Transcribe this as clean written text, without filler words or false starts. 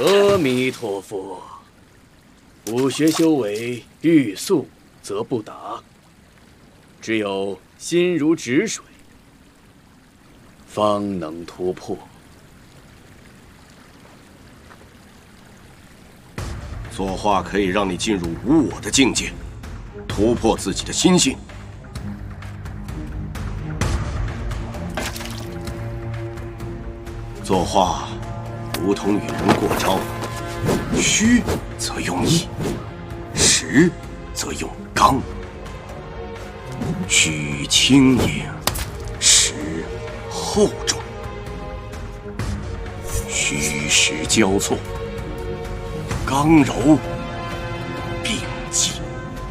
阿弥陀佛，武学修为欲速则不达，只有心如止水，方能突破。 作画可以让你进入无我的境界，突破自己的心性。作画如同与人过招，虚则用意，实则用刚。虚轻盈，实厚重，虚实交错，刚柔